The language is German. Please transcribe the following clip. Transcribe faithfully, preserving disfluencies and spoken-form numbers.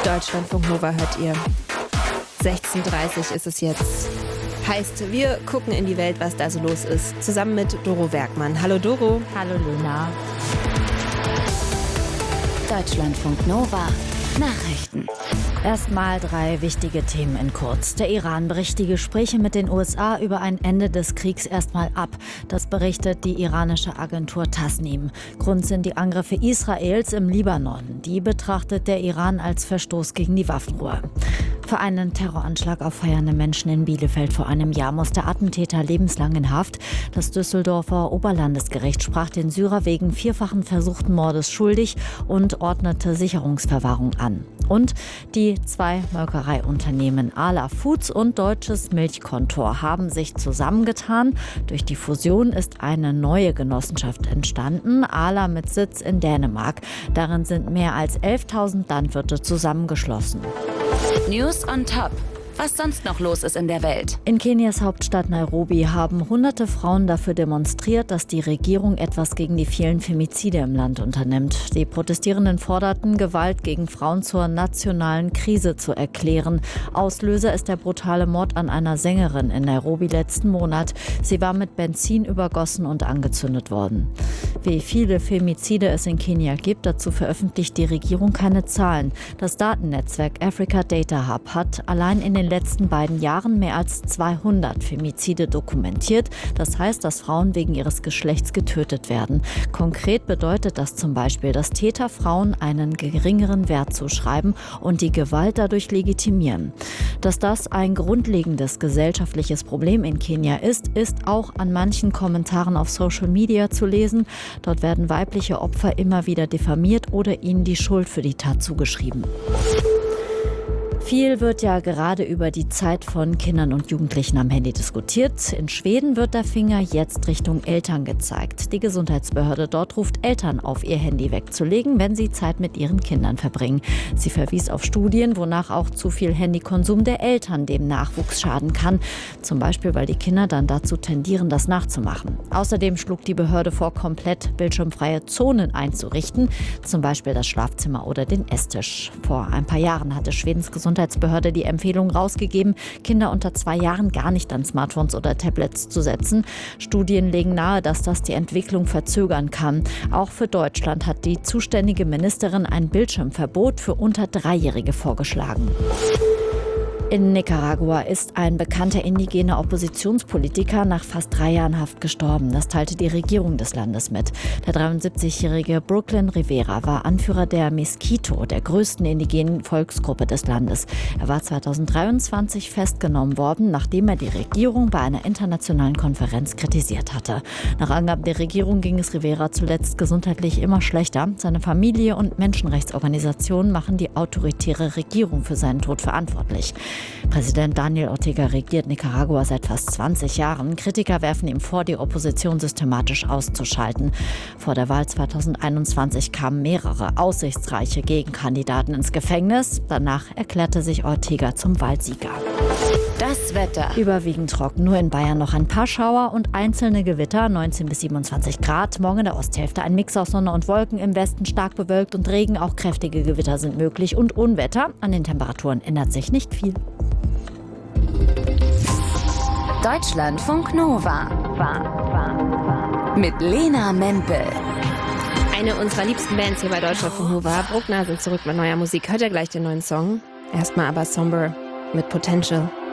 Deutschlandfunk Nova hört ihr. sechzehn Uhr dreißig ist es jetzt. Heißt, wir gucken in die Welt, was da so los ist. Zusammen mit Doro Werkmann. Hallo Doro. Hallo Lena. Deutschlandfunk Nova Nachrichten. Erstmal drei wichtige Themen in kurz. Der Iran bricht die Gespräche mit den U S A über ein Ende des Kriegs erstmal ab. Das berichtet die iranische Agentur Tasnim. Grund sind die Angriffe Israels im Libanon. Die betrachtet der Iran als Verstoß gegen die Waffenruhe. Für einen Terroranschlag auf feiernde Menschen in Bielefeld vor einem Jahr muss der Attentäter lebenslang in Haft. Das Düsseldorfer Oberlandesgericht sprach den Syrer wegen vierfachen versuchten Mordes schuldig und ordnete Sicherungsverwahrung an. Und die zwei Molkereiunternehmen Arla Foods und Deutsches Milchkontor haben sich zusammengetan. Durch die Fusion ist eine neue Genossenschaft entstanden, Arla mit Sitz in Dänemark. Darin sind mehr als elftausend Landwirte zusammengeschlossen. News on Top. Was sonst noch los ist in der Welt. In Kenias Hauptstadt Nairobi haben hunderte Frauen dafür demonstriert, dass die Regierung etwas gegen die vielen Femizide im Land unternimmt. Die Protestierenden forderten, Gewalt gegen Frauen zur nationalen Krise zu erklären. Auslöser ist der brutale Mord an einer Sängerin in Nairobi letzten Monat. Sie war mit Benzin übergossen und angezündet worden. Wie viele Femizide es in Kenia gibt, dazu veröffentlicht die Regierung keine Zahlen. Das Datennetzwerk Africa Data Hub hat allein in den letzten beiden Jahren mehr als zweihundert Femizide dokumentiert. Das heißt, dass Frauen wegen ihres Geschlechts getötet werden. Konkret bedeutet das zum Beispiel, dass Täter Frauen einen geringeren Wert zuschreiben und die Gewalt dadurch legitimieren. Dass das ein grundlegendes gesellschaftliches Problem in Kenia ist, ist auch an manchen Kommentaren auf Social Media zu lesen. Dort werden weibliche Opfer immer wieder diffamiert oder ihnen die Schuld für die Tat zugeschrieben. Viel wird ja gerade über die Zeit von Kindern und Jugendlichen am Handy diskutiert. In Schweden wird der Finger jetzt Richtung Eltern gezeigt. Die Gesundheitsbehörde dort ruft Eltern auf, ihr Handy wegzulegen, wenn sie Zeit mit ihren Kindern verbringen. Sie verwies auf Studien, wonach auch zu viel Handykonsum der Eltern dem Nachwuchs schaden kann. Zum Beispiel, weil die Kinder dann dazu tendieren, das nachzumachen. Außerdem schlug die Behörde vor, komplett bildschirmfreie Zonen einzurichten. Zum Beispiel das Schlafzimmer oder den Esstisch. Vor ein paar Jahren hatte Schwedens Gesundheitsbehörde Gesundheitsbehörde die Empfehlung rausgegeben, Kinder unter zwei Jahren gar nicht an Smartphones oder Tablets zu setzen. Studien legen nahe, dass das die Entwicklung verzögern kann. Auch für Deutschland hat die zuständige Ministerin ein Bildschirmverbot für unter Dreijährige vorgeschlagen. In Nicaragua ist ein bekannter indigener Oppositionspolitiker nach fast drei Jahren Haft gestorben. Das teilte die Regierung des Landes mit. Der dreiundsiebzigjährige Brooklyn Rivera war Anführer der Miskito, der größten indigenen Volksgruppe des Landes. Er war zweitausenddreiundzwanzig festgenommen worden, nachdem er die Regierung bei einer internationalen Konferenz kritisiert hatte. Nach Angaben der Regierung ging es Rivera zuletzt gesundheitlich immer schlechter. Seine Familie und Menschenrechtsorganisationen machen die autoritäre Regierung für seinen Tod verantwortlich. Präsident Daniel Ortega regiert Nicaragua seit fast zwanzig Jahren. Kritiker werfen ihm vor, die Opposition systematisch auszuschalten. Vor der Wahl zweitausendeinundzwanzig kamen mehrere aussichtsreiche Gegenkandidaten ins Gefängnis. Danach erklärte sich Ortega zum Wahlsieger. Das Wetter. Überwiegend trocken, nur in Bayern noch ein paar Schauer und einzelne Gewitter, neunzehn bis siebenundzwanzig Grad. Morgen in der Osthälfte ein Mix aus Sonne und Wolken, im Westen stark bewölkt und Regen. Auch kräftige Gewitter sind möglich und Unwetter. An den Temperaturen ändert sich nicht viel. Deutschlandfunk Nova. Mit Lena Mempel. Eine unserer liebsten Bands hier bei Deutschlandfunk Nova. Bruckner sind zurück mit neuer Musik. Hört ihr gleich den neuen Song? Erstmal aber Somber mit Potential.